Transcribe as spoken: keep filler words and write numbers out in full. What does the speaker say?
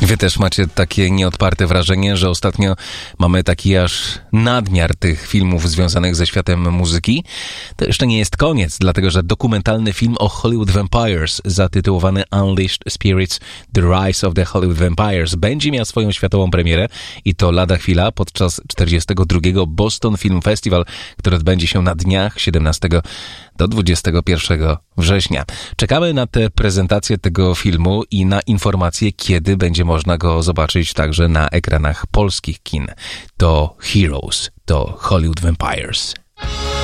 Wy też macie takie nieodparte wrażenie, że ostatnio mamy taki aż nadmiar tych filmów związanych ze światem muzyki? To jeszcze nie jest koniec, dlatego że dokumentalny film o Hollywood Vampires zatytułowany Unleashed Spirits – The Rise of the Hollywood Vampires będzie miał swoją światową premierę i to lada chwila podczas czterdziestego drugiego Boston Film Festival, który odbędzie się na dniach siedemnastego do dwudziestego pierwszego września. Czekamy na tę prezentację tego filmu i na informacje, kiedy będzie można go zobaczyć także na ekranach polskich kin. To Heroes, to Hollywood Vampires.